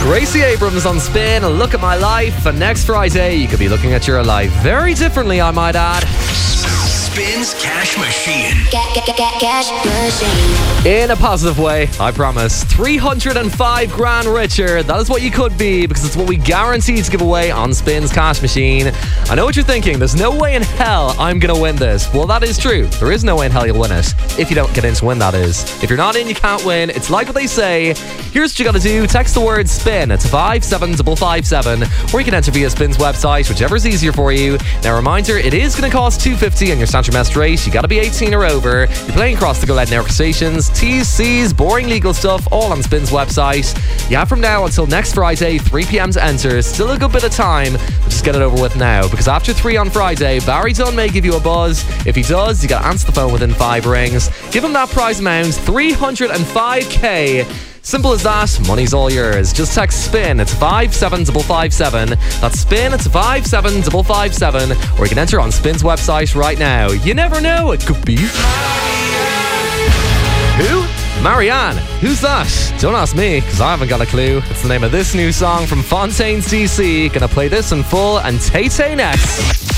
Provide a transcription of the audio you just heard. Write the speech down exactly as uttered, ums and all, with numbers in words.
Gracie Abrams on Spin, Look at My Life. And next Friday, you could be looking at your life very differently, I might add. Spins Cash Machine. Get, get, get, get, cash machine. In a positive way, I promise. three hundred five grand richer. That is what you could be, because it's what we guarantee to give away on Spins Cash Machine. I know what you're thinking. There's no way in hell I'm going to win this. Well, that is true. There is no way in hell you'll win it. If you don't get in to win, that is. If you're not in, you can't win. It's like what they say. Here's what you got to do. Text the word SPIN to five seven five five seven, or you can enter via Spin's website, whichever's easier for you. Now, reminder, it is going to cost two fifty on your standard message rate. You got to be eighteen or over. You're playing across the Go Loud Network stations. T's, C's, boring legal stuff, all on Spin's website. You have from now until next Friday, three p.m. to enter. Still a good bit of time, but just get it over with now, because after three on Friday, Barry Dunn may give you a buzz. If he does, you got to answer the phone within five rings. Give him that prize amount, three hundred five k. Simple as that, money's all yours. Just text SPIN, it's five seven five five seven. That's SPIN, it's five seven five five seven. Or you can enter on Spin's website right now. You never know, it could be... Who? Marianne. Who's that? Don't ask me, because I haven't got a clue. It's the name of this new song from Fontaines D C. Gonna play this in full, and Tay Tay next.